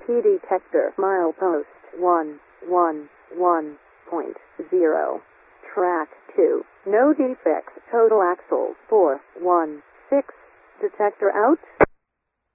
key detector. Milepost 111.0. Track 2. No defects. Total axle 416. Detector out.